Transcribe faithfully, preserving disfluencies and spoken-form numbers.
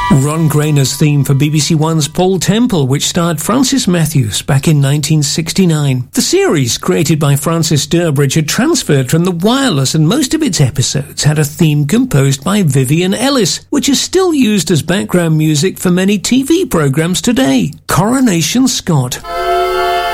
Ron Grainer's theme for B B C One's Paul Temple, which starred Francis Matthews back in nineteen sixty-nine. The series, created by Francis Durbridge, had transferred from the wireless, and most of its episodes had a theme composed by Vivian Ellis, which is still used as background music for many T V programmes today. Coronation Scott.